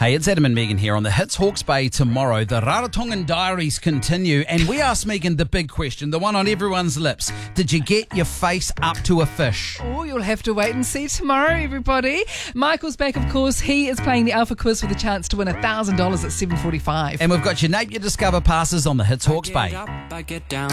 Hey, it's Adam and Megan here on the Hits Hawke's Bay tomorrow. The Rarotongan Diaries continue, and we asked Megan the big question, the one on everyone's lips. Did you get your face up to a fish? Oh, you'll have to wait and see tomorrow, everybody. Michael's back, of course. He is playing the Alpha Quiz with a chance to win $1,000 at 7:45. And we've got your Napier Discover passes on the Hits Hawke's Bay. I get down.